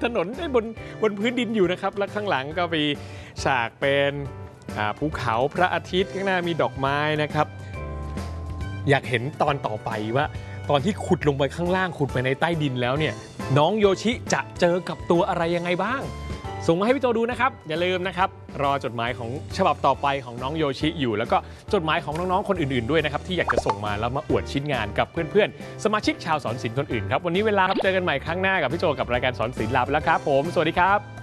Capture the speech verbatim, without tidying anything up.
ถนนบนบนพื้นดินอยู่นะครับแล้วข้างหลังก็มีฉากเป็นภูเขาพระอาทิตย์ข้างหน้ามีดอกไม้นะครับอยากเห็นตอนต่อไปว่าตอนที่ขุดลงไปข้างล่างขุดไปในใต้ดินแล้วเนี่ยน้องโยชิจะเจอกับตัวอะไรยังไงบ้างส่งมาให้พี่โจดูนะครับอย่าลืมนะครับรอจดหมายของฉบับต่อไปของน้องโยชิอยู่แล้วก็จดหมายของน้องๆคนอื่นๆด้วยนะครับที่อยากจะส่งมาแล้วมาอวดชิ้นงานกับเพื่อนๆสมาชิกชาวสอนศิลป์คนอื่นครับวันนี้เวลาครับเจอกันใหม่ครั้งหน้ากับพี่โจกับรายการสอนศิลป์ลาไปแล้วครับผมสวัสดีครับ